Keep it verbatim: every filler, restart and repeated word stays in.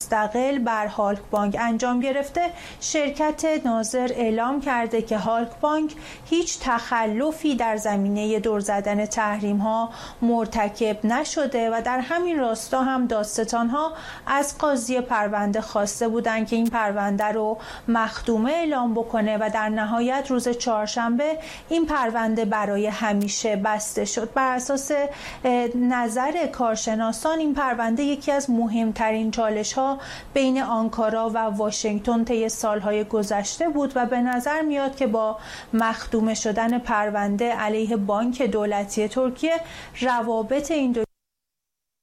مستقل بر هالک بانک انجام گرفته، شرکت ناظر اعلام کرده که هالک بانک هیچ تخلفی در زمینه دور زدن تحریم ها مرتکب نشده و در همین راستا هم دادستان ها از قاضی پرونده خواسته بودند که این پرونده رو مخدومه اعلام بکنه و در نهایت روز چهارشنبه این پرونده برای همیشه بسته شد. بر اساس نظر کارشناسان این پرونده یکی از مهمترین چالش ها بین آنکارا و واشنگتن طی سالهای گذشته بود و به نظر میاد که با مخدومه شدن پرونده علیه بانک دولتی ترکیه روابط این دو